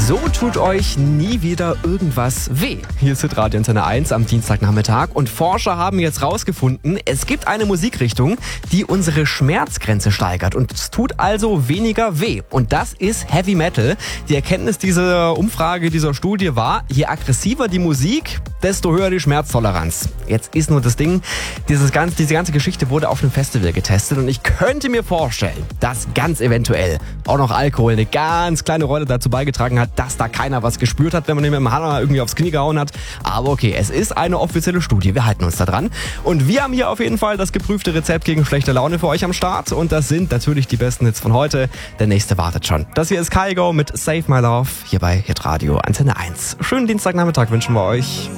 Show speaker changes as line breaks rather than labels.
So tut euch nie wieder irgendwas weh. Hier ist Hitradio Antenne 1 am Dienstagnachmittag und Forscher haben jetzt rausgefunden, es gibt eine Musikrichtung, die unsere Schmerzgrenze steigert und es tut also weniger weh. Und das ist Heavy Metal. Die Erkenntnis dieser Umfrage, dieser Studie war, je aggressiver die Musik, desto höher die Schmerztoleranz. Jetzt ist nur das Ding, diese ganze Geschichte wurde auf einem Festival getestet und ich könnte mir vorstellen, dass ganz eventuell auch noch Alkohol eine ganz kleine Rolle dazu beigetragen hat, dass da keiner was gespürt hat, wenn man ihm mit dem Hammer irgendwie aufs Knie gehauen hat. Aber okay, es ist eine offizielle Studie, wir halten uns da dran. Und wir haben hier auf jeden Fall das geprüfte Rezept gegen schlechte Laune für euch am Start. Und das sind natürlich die besten Hits von heute. Der nächste wartet schon. Das hier ist Kygo mit Save My Love hier bei Hitradio Antenne 1. Schönen Dienstagnachmittag wünschen wir euch.